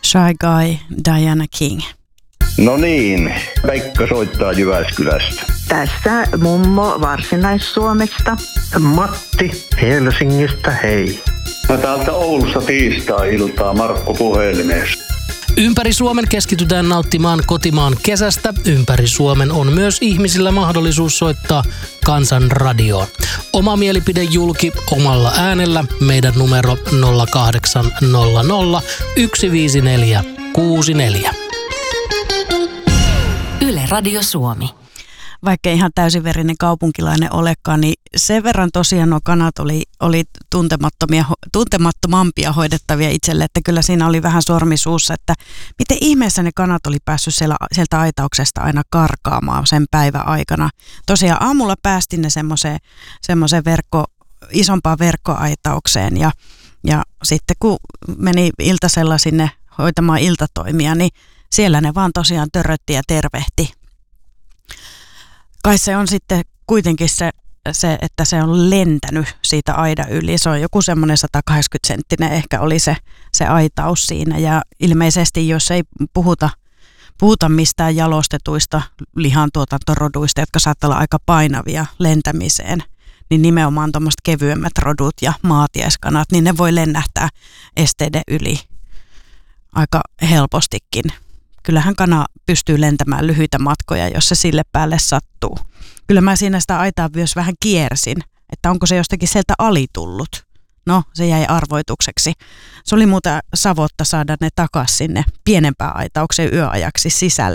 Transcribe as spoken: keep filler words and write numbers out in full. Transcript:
Shy Guy, Diana King. No niin, Pekka soittaa Jyväskylästä. Tässä mummo Varsinais-Suomesta. Matti Helsingistä, hei. No täältä Oulussa tiistai-iltaa Markku puhelimessa. Ympäri Suomen keskitytään nauttimaan kotimaan kesästä. Ympäri Suomen on myös ihmisillä mahdollisuus soittaa Kansanradioon. Oma mielipide julki omalla äänellä. Meidän numero nolla kahdeksan nolla nolla yksi viisi neljä kuusi neljä. Yle Radio Suomi. Vaikka ihan täysiverinen kaupunkilainen olekaan, niin sen verran tosiaan nuo kanat oli, oli tuntemattomia, tuntemattomampia hoidettavia itselle, että kyllä siinä oli vähän sormisuussa, että miten ihmeessä ne kanat oli päässyt siellä, sieltä aitauksesta aina karkaamaan sen päivän aikana. Tosiaan aamulla päästin ne semmoiseen, semmoiseen verkko, isompaan verkkoaitaukseen ja, ja sitten kun meni iltasella sinne hoitamaan iltatoimia, niin siellä ne vaan tosiaan törrötti ja tervehti. Kai se on sitten kuitenkin se, se, että se on lentänyt siitä aidan yli. Se on joku semmoinen sata kahdeksankymmentä senttinen ehkä oli se, se aitaus siinä. Ja ilmeisesti jos ei puhuta, puhuta mistään jalostetuista lihantuotantoroduista, jotka saattaa olla aika painavia lentämiseen, niin nimenomaan tuommoiset kevyemmät rodut ja maatieskanat, niin ne voi lennähtää esteiden yli aika helpostikin. Kyllähän kana pystyy lentämään lyhyitä matkoja, jos se sille päälle sattuu. Kyllä mä siinä sitä aitaa myös vähän kiersin, että onko se jostakin sieltä alitullut. No, se jäi arvoitukseksi. Se oli muuta savotta saada ne takaisin sinne pienempään aitaukseen yöajaksi sisälle.